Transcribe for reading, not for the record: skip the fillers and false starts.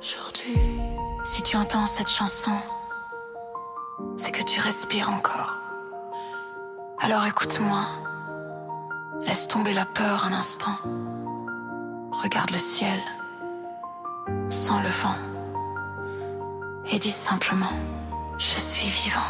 Aujourd'hui, si tu entends cette chanson, c'est que tu respires encore. Alors écoute-moi, laisse tomber la peur un instant. Regarde le ciel, sens le vent, et dis simplement, je suis vivant.